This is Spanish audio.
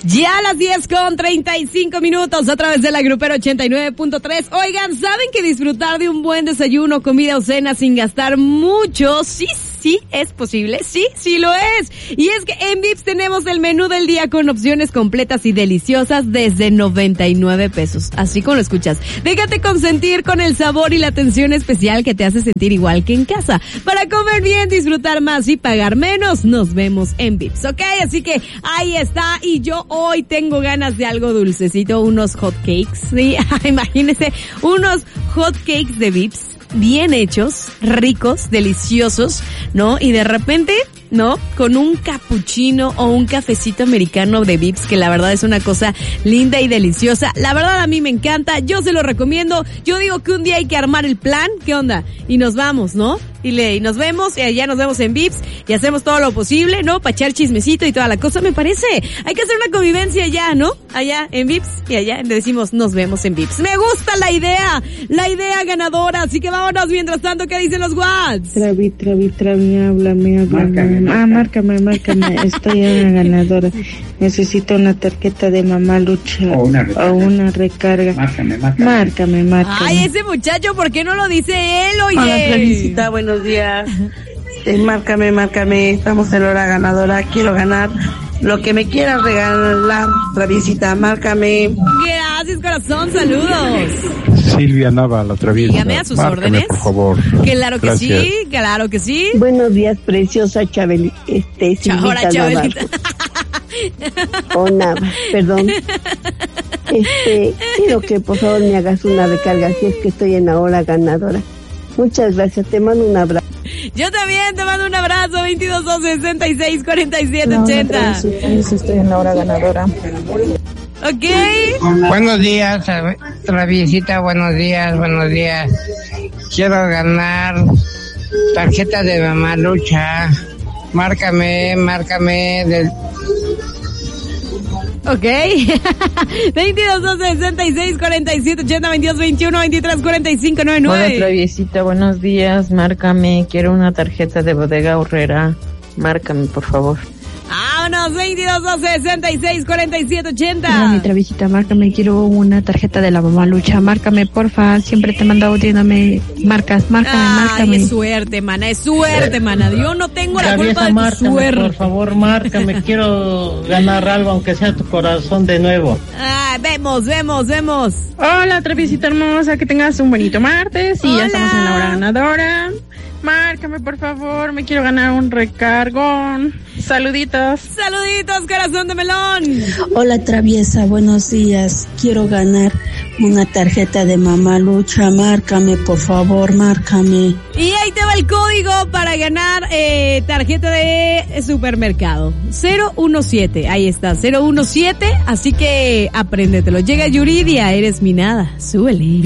Ya a las 10:35 a través de la Grupera 89.3. Oigan, ¿saben que disfrutar de un buen desayuno, comida o cena sin gastar mucho? Sí es posible, sí lo es. Y es que en Vips tenemos el menú del día con opciones completas y deliciosas desde 99 pesos. Así como lo escuchas. Déjate consentir con el sabor y la atención especial que te hace sentir igual que en casa. Para comer bien, disfrutar más y pagar menos, nos vemos en Vips, ¿ok? Así que ahí está. Y yo hoy tengo ganas de algo dulcecito, unos hot cakes, ¿sí? Imagínense, unos hot cakes de Vips. Bien hechos, ricos, deliciosos, ¿no? Y de repente, ¿no? Con un capuchino o un cafecito americano de Vips, que la verdad es una cosa linda y deliciosa. La verdad a mí me encanta, yo se lo recomiendo. Yo digo que un día hay que armar el plan, ¿qué onda? Y nos vamos, ¿no? Y nos vemos, y allá nos vemos en Vips, y hacemos todo lo posible, ¿no? Para echar chismecito y toda la cosa, me parece. Hay que hacer una convivencia allá, ¿no? Allá en Vips, y allá le decimos, nos vemos en Vips. Me gusta la idea ganadora, así que vámonos mientras tanto, ¿qué dicen los Whats? Travi, háblame. Márcame, estoy en la ganadora. Necesito una tarjeta de Mamá Lucha o una recarga. Márcame. Ay, ese muchacho, ¿por qué no lo dice él, oye? Hola, Travisita, buenos días. Márcame, estamos en la hora ganadora, quiero ganar lo que me quieras regalar, Travisita, márcame. Gracias, corazón, saludos. Silvia Nava, la Traviesa. Dígame a sus órdenes. Por favor. Claro que Gracias. sí, claro que sí. Buenos días, preciosa Chabelita. Ahora, Chabelita. O Nava, perdón. Quiero que por favor me hagas una recarga, si es que estoy en la hora ganadora. Muchas gracias, te mando un abrazo. Yo también te mando un abrazo, 22-2-66-47-80. Estoy en la hora ganadora. Ok. Buenos días, Traviesita, buenos días. Quiero ganar tarjeta de Mamá Lucha. Márcame del... Ok. 22-2-66-47-80, 22-21-23-45-99. Hola, Traviesita, buenos días. Márcame, quiero una tarjeta de Bodega Aurrera. Márcame, por favor. Vámonos, 22-2-66-47-80. Hola, mi Travisita, márcame, quiero una tarjeta de la Mamá Lucha. Márcame, porfa, siempre te mando audio, no me marcas. Márcame. Es suerte, mana. Yo no tengo la culpa de tu suerte. Por favor, márcame, quiero ganar algo, aunque sea tu corazón de nuevo. Vemos. Hola, Traviesita hermosa, que tengas un bonito martes. Y ya estamos en la hora ganadora. Márcame, por favor, me quiero ganar un recargón. Saluditos, corazón de melón. Hola, Traviesa, buenos días. Quiero ganar una tarjeta de Mamá Lucha. Márcame, por favor, márcame. Y ahí te va el código para ganar tarjeta de supermercado. 017, ahí está, 017. Así que apréndetelo. Llega Yuridia, eres mi nada. Súbele.